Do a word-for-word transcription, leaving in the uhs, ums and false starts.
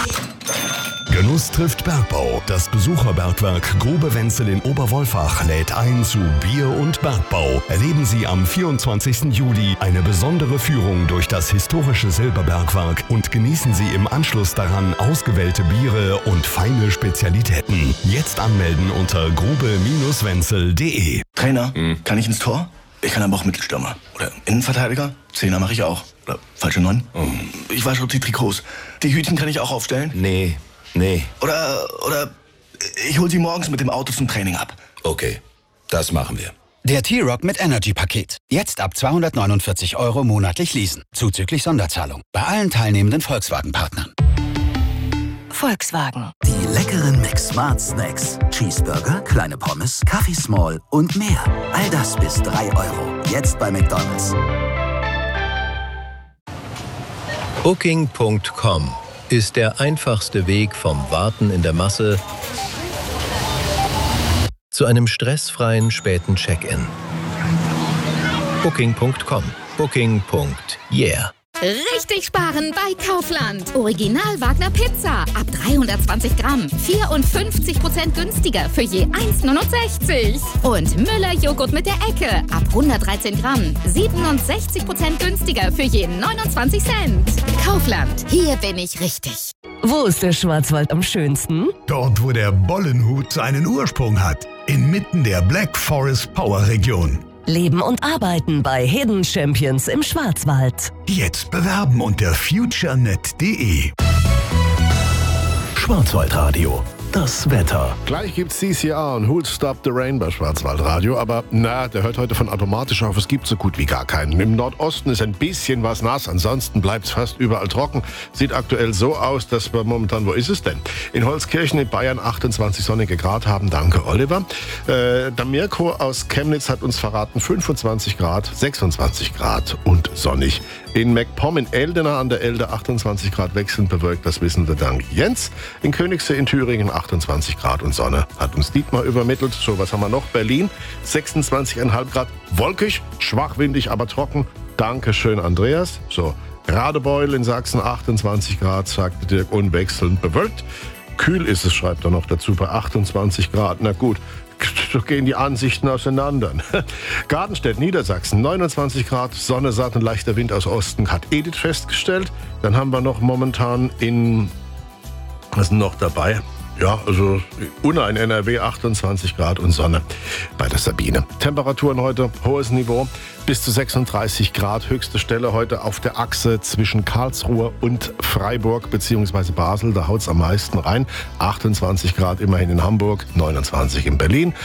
Genuss trifft Bergbau. Das Besucherbergwerk Grube Wenzel in Oberwolfach lädt ein zu Bier und Bergbau. Erleben Sie am vierundzwanzigsten Juli eine besondere Führung durch das historische Silberbergwerk und genießen Sie im Anschluss daran ausgewählte Biere und feine Spezialitäten. Jetzt anmelden unter grube wenzel punkt de. Trainer, hm. kann ich ins Tor? Ich kann aber auch Mittelstürmer. Oder Innenverteidiger? Zehner mache ich auch. Oder falsche Neun? Oh. Ich wasche die Trikots. Die Hütchen kann ich auch aufstellen? Nee. Nee. Oder, oder ich hol sie morgens mit dem Auto zum Training ab. Okay, das machen wir. Der T-Rock mit Energy-Paket. Jetzt ab zweihundertneunundvierzig Euro monatlich leasen. Zuzüglich Sonderzahlung. Bei allen teilnehmenden Volkswagen-Partnern. Volkswagen. Die leckeren Mix-Smart Snacks. Cheeseburger, kleine Pommes, Kaffee Small und mehr. All das bis drei Euro. Jetzt bei McDonald's. Booking Punkt com ist der einfachste Weg vom Warten in der Masse zu einem stressfreien späten Check-in. Booking Punkt com. Booking. Yeah. Richtig sparen bei Kaufland. Original Wagner Pizza ab dreihundertzwanzig Gramm. vierundfünfzig Prozent günstiger für je eins neunundsechzig. Und Müller Joghurt mit der Ecke ab hundertdreizehn Gramm. siebenundsechzig Prozent günstiger für je neunundzwanzig Cent. Kaufland, hier bin ich richtig. Wo ist der Schwarzwald am schönsten? Dort, wo der Bollenhut seinen Ursprung hat. Inmitten der Black Forest Power Region. Leben und arbeiten bei Hidden Champions im Schwarzwald. Jetzt bewerben unter futurenet punkt de. Schwarzwaldradio. Das Wetter. Gleich gibt's C C R und Who'll Stop the Rain bei Schwarzwaldradio, aber na, der hört heute von automatisch auf, es gibt so gut wie gar keinen. Im Nordosten ist ein bisschen was nass, ansonsten bleibt's fast überall trocken. Sieht aktuell so aus, dass wir momentan, wo ist es denn? In Holzkirchen in Bayern achtundzwanzig sonnige Grad haben, danke Oliver. Äh, der Mirko aus Chemnitz hat uns verraten, fünfundzwanzig Grad, sechsundzwanzig Grad und sonnig. In MacPom in Eldena an der Elde achtundzwanzig Grad wechselnd bewölkt, das wissen wir dank Jens. In Königssee in Thüringen achtundzwanzig Grad und Sonne, hat uns Dietmar übermittelt. So, was haben wir noch? Berlin sechsundzwanzig Komma fünf Grad, wolkig, schwachwindig, aber trocken. Dankeschön, Andreas. So, Radebeul in Sachsen achtundzwanzig Grad, sagte Dirk, unwechselnd bewölkt. Kühl ist es, schreibt er noch dazu, bei achtundzwanzig Grad. Na gut, so gehen die Ansichten auseinander. Gartenstedt, Niedersachsen, neunundzwanzig Grad, Sonne, satt und leichter Wind aus Osten, hat Edith festgestellt. Dann haben wir noch momentan in, was ist noch dabei? Ja, also Unna in N R W achtundzwanzig Grad und Sonne bei der Sabine. Temperaturen heute, hohes Niveau, bis zu sechsunddreißig Grad. Höchste Stelle heute auf der Achse zwischen Karlsruhe und Freiburg bzw. Basel. Da haut's am meisten rein. achtundzwanzig Grad immerhin in Hamburg, neunundzwanzig in Berlin.